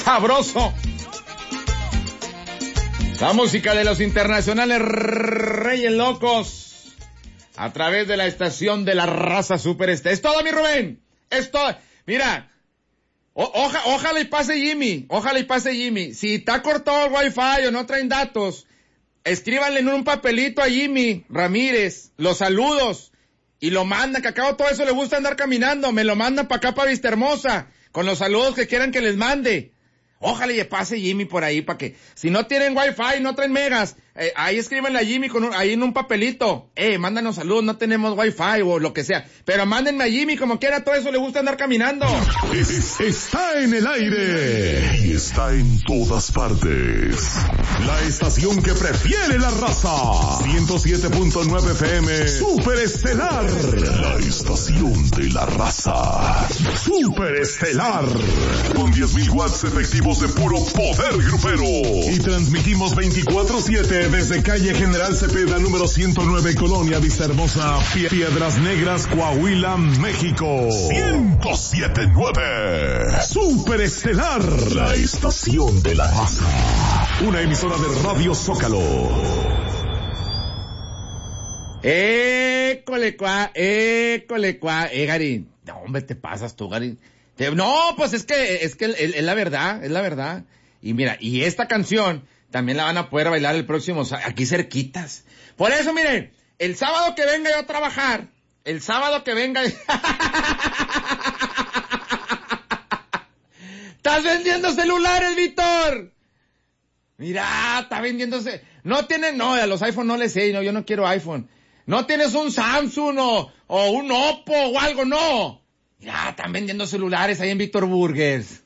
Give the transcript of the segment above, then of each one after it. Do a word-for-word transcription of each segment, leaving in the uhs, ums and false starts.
sabroso. La música de los internacionales Reyes Locos a través de la estación de la raza Super Este. Es todo, mi Rubén. Es todo. Mira, o, oja, ojalá y pase Jimmy. Ojalá y pase Jimmy. Si está cortado el wifi o no traen datos, escríbanle en un papelito a Jimmy Ramírez los saludos y lo mandan, que acabo todo eso le gusta andar caminando, me lo mandan para acá, para Vista Hermosa, con los saludos que quieran que les mande. Ojalá y pase Jimmy por ahí para que, si no tienen wifi, no traen megas, eh, ahí escríbanle a Jimmy con un, ahí en un papelito, eh, mándanos saludos, no tenemos wifi o lo que sea, pero mándenme a Jimmy, como quiera, todo eso le gusta andar caminando. Es, está en el aire y está en todas partes. La estación que prefiere la raza. ciento siete punto nueve F M. Super Estelar. La estación de la raza. Super Estelar. Con diez mil watts efectivos de puro poder grupero. Y transmitimos veinticuatro siete desde calle General Cepeda número ciento nueve, Colonia Vista Hermosa, Piedras Negras, Coahuila, México. ciento siete punto nueve. Super Estelar. La estación de la raza. Una emisora de Radio Zócalo. École cuá, école cuá, eh, Garín. No, hombre, te pasas tú, Garín. Te, no, pues es que, es que es, es la verdad, es la verdad. Y mira, y esta canción también la van a poder bailar el próximo, aquí cerquitas. Por eso, miren, el sábado que venga yo a trabajar, el sábado que venga... ¡Estás vendiendo celulares, Víctor! Mira, está vendiéndose. No tienen, no, a los iPhone no les sé, no, yo no quiero iPhone. No tienes un Samsung o, o un Oppo o algo, no. Mira, están vendiendo celulares ahí en Víctor Burgers.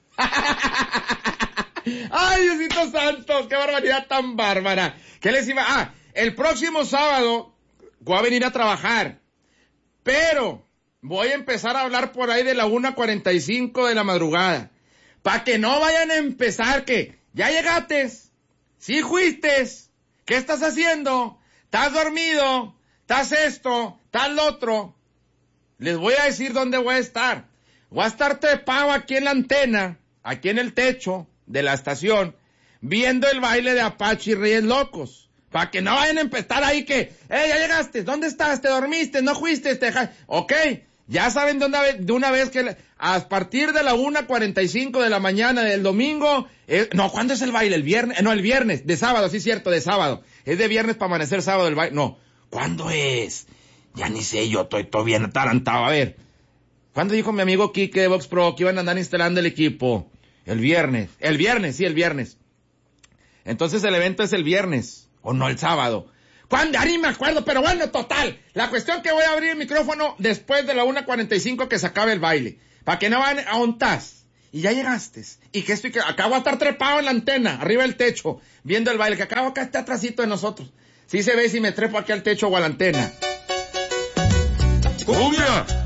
Ay, Diosito Santos, qué barbaridad tan bárbara. ¿Qué les iba? Ah, el próximo sábado voy a venir a trabajar. Pero voy a empezar a hablar por ahí de la una cuarenta y cinco de la madrugada. Para que no vayan a empezar que, ya llegaste. Sí fuiste, ¿qué estás haciendo? ¿Estás dormido? ¿Estás esto? ¿Estás lo otro? Les voy a decir dónde voy a estar. Voy a estar trepado aquí en la antena, aquí en el techo de la estación, viendo el baile de Apache y Reyes Locos. Para que no vayan a empezar ahí que, eh, ya llegaste, ¿dónde estás? ¿Te dormiste? ¿No fuiste? ¿Te dejaste? Ok, ya saben de una vez, de una vez que a partir de la una cuarenta y cinco de la mañana del domingo, eh, no, ¿cuándo es el baile? El viernes, eh, no, el viernes, de sábado, sí, cierto, de sábado. Es de viernes para amanecer sábado el baile, no. ¿Cuándo es? Ya ni sé, yo estoy todo bien atarantado. A ver, ¿cuándo dijo mi amigo Kike de Vox Pro que iban a andar instalando el equipo? El viernes, el viernes, sí, el viernes. Entonces el evento es el viernes, o no el sábado. ¿Cuándo? Ya ni me acuerdo, pero bueno, total. La cuestión que voy a abrir el micrófono después de la una cuarenta y cinco que se acabe el baile. Para que no van a ontas. Y ya llegaste. Y que estoy, que acabo de estar trepado en la antena, arriba del techo, viendo el baile, que acabo acá está atrásito de nosotros. Sí se ve si me trepo aquí al techo o a la antena. ¡Cumbia!